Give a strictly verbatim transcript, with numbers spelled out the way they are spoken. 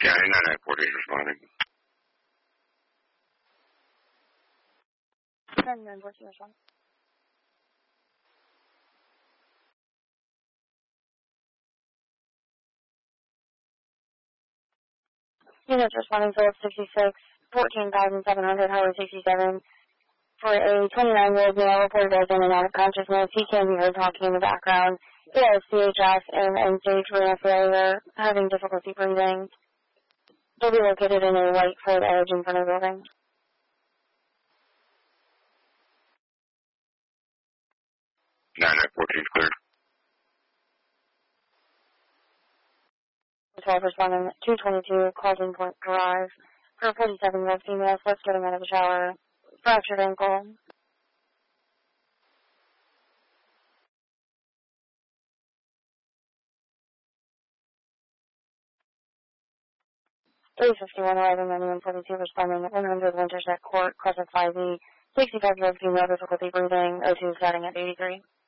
County nine nine fourteen responding. nine nine fourteen responding. Units responding to sixty-six, fourteen thousand seven hundred, Highway sixty-seven. For a twenty-nine-year-old male reported as in and out of consciousness, he can be heard talking in the background. He has C H F and end-stage renal failure, having difficulty breathing. He'll be located in a white Ford Edge in front of the building. nine nine fourteen cleared. twelve responding two twenty-two, Carlton Point Drive. For a forty-seven-year-old female, slipped getting out of the shower. Fractured ankle. three fifty-one arriving on one forty-two responding one hundred Winterset Court, Crescent five E. sixty-five-year-old female, difficulty breathing, O two starting at eighty-three.